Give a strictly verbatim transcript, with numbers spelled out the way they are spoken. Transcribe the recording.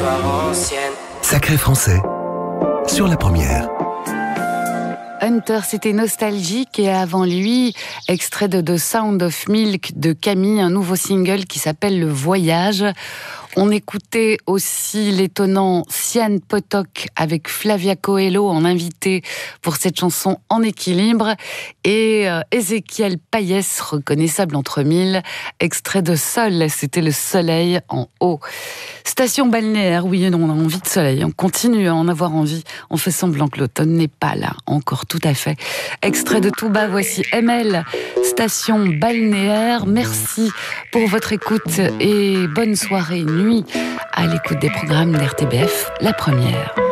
l'histoire ancienne. Sacré français, sur la première. Hunter, c'était nostalgique, et avant lui, extrait de The Sound of Milk de Camille, un nouveau single qui s'appelle Le Voyage. On écoutait aussi l'étonnant Sian Potok avec Flavia Coelho en invité pour cette chanson En équilibre, et euh, Ézéchiel Payès, reconnaissable entre mille, extrait de Sol, c'était Le Soleil en haut. Station balnéaire, oui et non, on a envie de soleil, on continue à en avoir envie, on fait semblant que l'automne n'est pas là, encore tout à fait. Extrait de Touba, voici M L, station balnéaire. Merci pour votre écoute et bonne soirée, nuit, à l'écoute des programmes d'R T B F, la première.